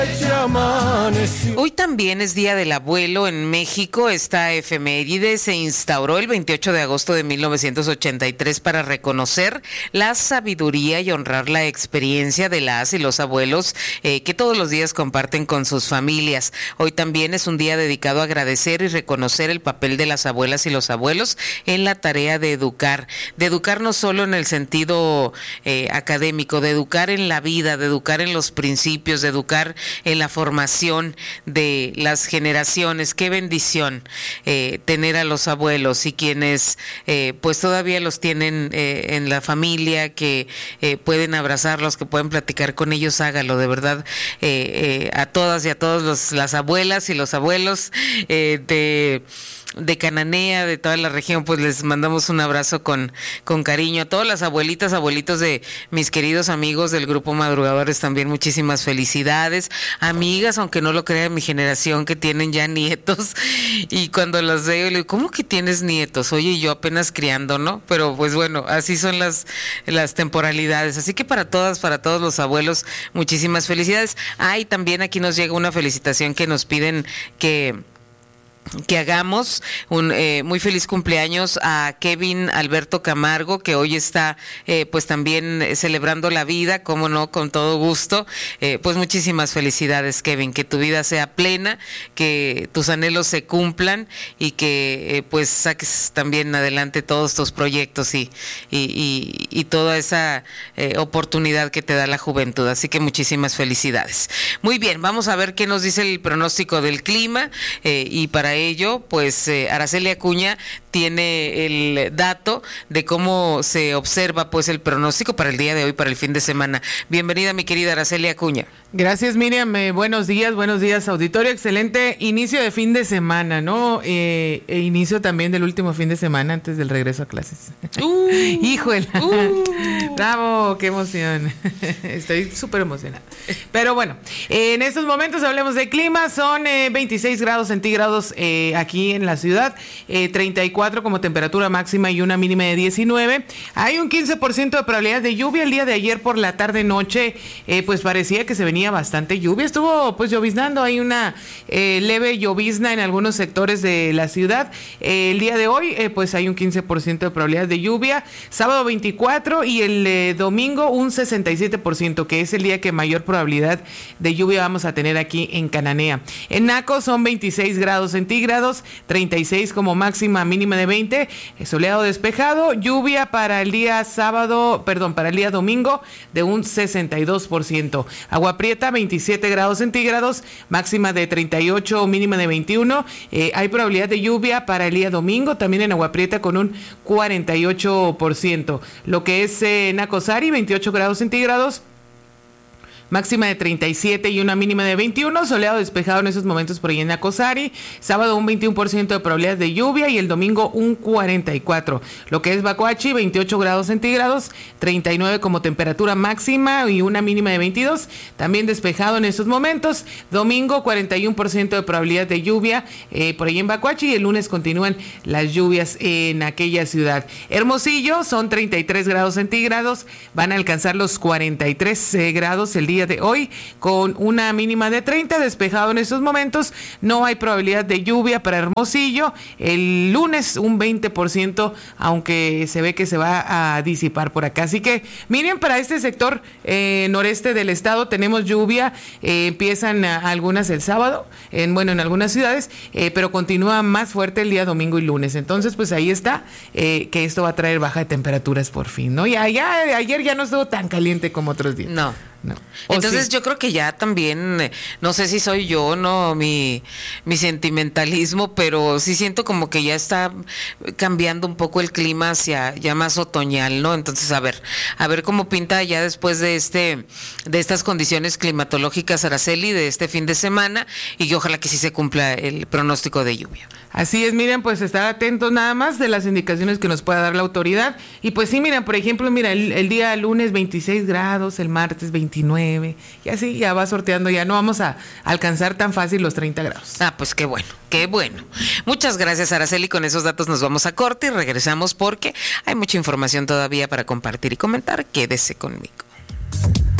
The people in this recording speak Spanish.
Hoy también es Día del Abuelo en México. Esta efeméride se instauró el 28 de agosto de 1983 para reconocer la sabiduría y honrar la experiencia de las y los abuelos que todos los días comparten con sus familias. Hoy también es un día dedicado a agradecer y reconocer el papel de las abuelas y los abuelos en la tarea de educar no solo en el sentido académico, de educar en la vida, de educar en los principios, de educar en la formación de las generaciones. Qué bendición tener a los abuelos y quienes pues todavía los tienen en la familia, que pueden abrazarlos, que pueden platicar con ellos. Hágalo, de verdad. A todas y a todos las abuelas y los abuelos de Cananea, de toda la región, pues les mandamos un abrazo con cariño. A todas las abuelitas, abuelitos de mis queridos amigos del Grupo Madrugadores, también muchísimas felicidades. Amigas, aunque no lo crean, mi generación, que tienen ya nietos, y cuando las veo, le digo, ¿cómo que tienes nietos? Oye, yo apenas criando, ¿no? Pero pues bueno, así son las temporalidades. Así que para todos los abuelos, muchísimas felicidades. Y también aquí nos llega una felicitación que nos piden que hagamos un muy feliz cumpleaños a Kevin Alberto Camargo, que hoy está pues también celebrando la vida, cómo no, con todo gusto. Pues muchísimas felicidades, Kevin, que tu vida sea plena, que tus anhelos se cumplan y que pues saques también adelante todos tus proyectos y toda esa oportunidad que te da la juventud. Así que muchísimas felicidades. Muy bien, vamos a ver qué nos dice el pronóstico del clima y para ello, pues Araceli Acuña tiene el dato de cómo se observa pues el pronóstico para el día de hoy, para el fin de semana. Bienvenida, mi querida Araceli Acuña. Gracias, Miriam. Buenos días, auditorio. Excelente inicio de fin de semana, ¿no? Inicio también del último fin de semana antes del regreso a clases. ¡Híjole! ¡Bravo! ¡Qué emoción! Estoy súper emocionada. Pero bueno, en estos momentos hablemos de clima. Son 26 grados centígrados aquí en la ciudad, 34 como temperatura máxima y una mínima de 19. Hay un 15% de probabilidad de lluvia. El día de ayer por la tarde-noche, pues parecía que se venía bastante lluvia. Estuvo pues lloviznando, hay una leve llovizna en algunos sectores de la ciudad. El día de hoy, pues hay un 15% de probabilidad de lluvia. Sábado 24 y el domingo un 67%, que es el día que mayor probabilidad de lluvia vamos a tener aquí en Cananea. En Naco son 26 grados centígrados, 36 como máxima, mínima de 20, soleado despejado, lluvia para el día para el día domingo de un 62%. Agua Prieta, 27 grados centígrados, máxima de 38, mínima de 21. Hay probabilidad de lluvia para el día domingo, también en Agua Prieta con un 48%. Lo que es Nacosari, 28 grados centígrados, máxima de 37 y una mínima de 21, soleado despejado en esos momentos por ahí en Nacosari. Sábado un 21% de probabilidad de lluvia y el domingo un 44%. Lo que es Bacoachi, 28 grados centígrados, 39 como temperatura máxima y una mínima de 22, también despejado en esos momentos. Domingo 41% de probabilidad de lluvia por ahí en Bacoachi, y el lunes continúan las lluvias en aquella ciudad. Hermosillo son 33 grados centígrados, van a alcanzar los 43 grados el día de hoy, con una mínima de 30, despejado en estos momentos. No hay probabilidad de lluvia para Hermosillo. El lunes un 20%, aunque se ve que se va a disipar por acá. Así que miren, para este sector noreste del estado tenemos lluvia. Empiezan algunas el sábado, en algunas ciudades, pero continúa más fuerte el día domingo y lunes. Entonces, pues ahí está, que esto va a traer baja de temperaturas por fin, ¿no? Y ayer ya no estuvo tan caliente como otros días. No. Entonces yo creo que ya también, no sé si soy yo, no, mi sentimentalismo, pero sí siento como que ya está cambiando un poco el clima hacia ya más otoñal, ¿no? Entonces a ver cómo pinta ya después de estas condiciones climatológicas, Araceli, de este fin de semana, y ojalá que sí se cumpla el pronóstico de lluvia. Así es, miren, pues estar atentos nada más de las indicaciones que nos pueda dar la autoridad. Y pues sí, miren, por ejemplo, el día lunes 26 grados, el martes 29, y así ya va sorteando, ya no vamos a alcanzar tan fácil los 30 grados. Pues qué bueno, qué bueno. Muchas gracias, Araceli, con esos datos nos vamos a corte y regresamos porque hay mucha información todavía para compartir y comentar. Quédese conmigo.